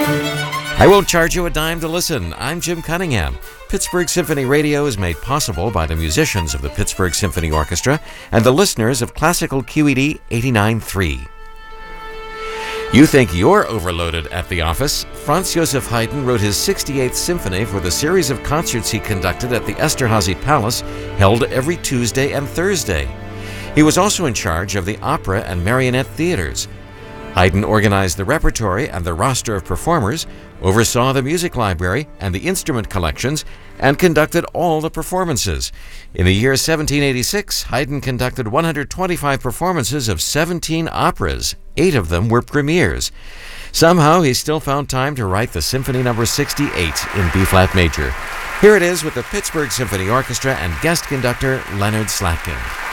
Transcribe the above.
I won't charge you a dime to listen. I'm Jim Cunningham. Pittsburgh Symphony Radio is made possible by the musicians of the Pittsburgh Symphony Orchestra and the listeners of Classical QED 89.3. You think you're overloaded at the office? Franz Joseph Haydn wrote his 68th symphony for the series of concerts he conducted at the Esterházy Palace, held every Tuesday and Thursday. He was also in charge of the opera and marionette theaters. Haydn organized the repertory and the roster of performers, oversaw the music library and the instrument collections, and conducted all the performances. In the year 1786, Haydn conducted 125 performances of 17 operas. 8 of them were premieres. Somehow, he still found time to write the Symphony No. 68 in B-flat major. Here it is with the Pittsburgh Symphony Orchestra and guest conductor Leonard Slatkin.